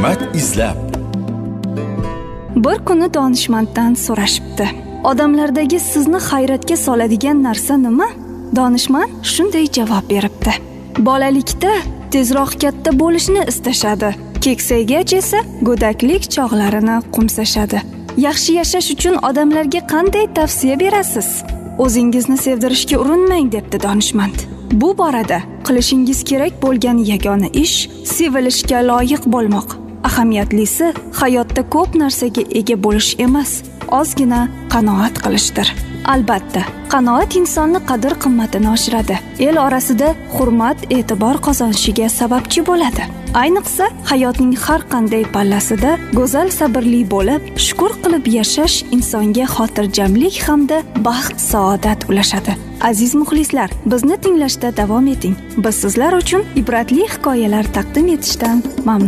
hikmat izlab. Bir kuni donishmanddan so'rashibdi: odamlardagi sizni hayratga soladigan narsa nima? Donishmand shunday javob beribdi: bolalikda tezroq katta bo'lishni istashadi, keksaygach esa go'daklik chog'larini qo'msashadi. Yaxshi yashash uchun odamlarga qanday tavsiya berasiz? O'zingizni sevdirishga urinmang, debdi donishmand. Bu borada qilishingiz kerak bo'lgan yagona ish sevilishga loyiq bo'lmoq. Ahamiyatlisi hayotda ko'p narsaga ega bo'lish emas, ozgina qanoat qilishdir. Albatta, qanoat insonni qadr-qimmatini oshiradi. El orasida hurmat, e'tibor qozonishiga sababchi bo'ladi. Ayniqsa, hayotning har qanday pallasida go'zal sabrli bo'lib, shukr qilib yashash insonga xotirjamlik hamda baxt, saodat ulashadi. Aziz muxlislar, bizni tinglashda davom eting. Biz sizlar uchun ibratli hikoyalar taqdim etishdan mamnun.